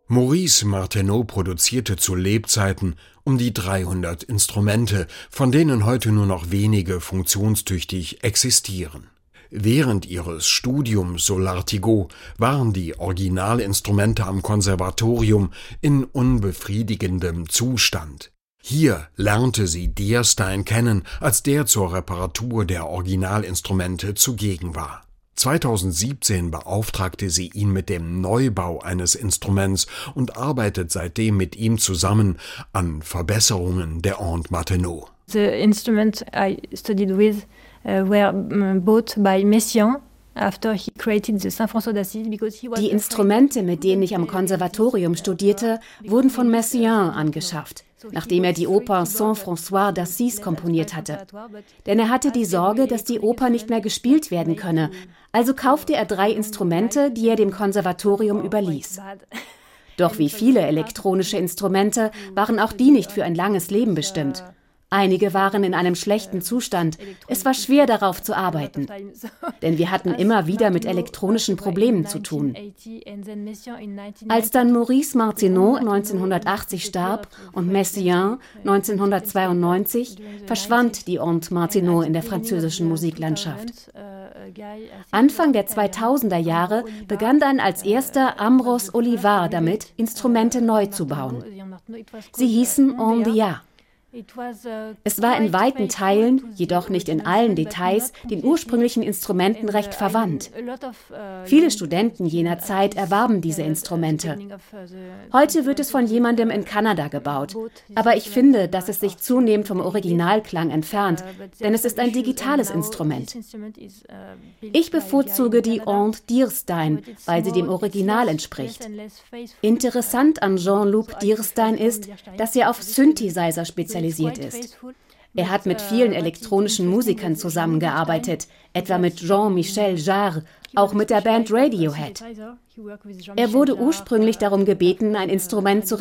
Maurice Martineau produzierte zu Lebzeiten um die 300 Instrumente, von denen heute nur noch wenige funktionstüchtig existieren. Während ihres Studiums, so Lartigot, waren die Originalinstrumente am Konservatorium in unbefriedigendem Zustand. Hier lernte sie Dierstein kennen, als der zur Reparatur der Originalinstrumente zugegen war. 2017 beauftragte sie ihn mit dem Neubau eines Instruments und arbeitet seitdem mit ihm zusammen an Verbesserungen der Aunt Martineau. The instruments I studied with were bought by Messiaen. Die Instrumente, mit denen ich am Konservatorium studierte, wurden von Messiaen angeschafft, nachdem er die Oper Saint-François d'Assise komponiert hatte. Denn er hatte die Sorge, dass die Oper nicht mehr gespielt werden könne. Also kaufte er 3 Instrumente, die er dem Konservatorium überließ. Doch wie viele elektronische Instrumente waren auch die nicht für ein langes Leben bestimmt. Einige waren in einem schlechten Zustand. Es war schwer, darauf zu arbeiten, denn wir hatten immer wieder mit elektronischen Problemen zu tun. Als dann Maurice Martineau 1980 starb und Messiaen 1992, verschwand die Aunt Martineau in der französischen Musiklandschaft. Anfang der 2000er Jahre begann dann als erster Ambroise Olivard damit, Instrumente neu zu bauen. Sie hießen Ondia. Es war in weiten Teilen, jedoch nicht in allen Details, den ursprünglichen Instrumenten recht verwandt. Viele Studenten jener Zeit erwarben diese Instrumente. Heute wird es von jemandem in Kanada gebaut, aber ich finde, dass es sich zunehmend vom Originalklang entfernt, denn es ist ein digitales Instrument. Ich bevorzuge die Aunt Dierstein, weil sie dem Original entspricht. Interessant an Jean-Luc Dierstein ist, dass er auf Synthesizer spezialisiert ist. Er hat mit vielen elektronischen Musikern zusammengearbeitet, etwa mit Jean-Michel Jarre, auch mit der Band Radiohead. Er wurde ursprünglich darum gebeten, ein Instrument zu